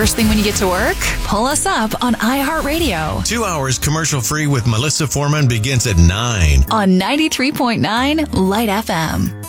first thing when you get to work? Pull us up on iHeartRadio. 2 hours commercial-free with Melissa Foreman begins at 9 on 93.9 Light FM.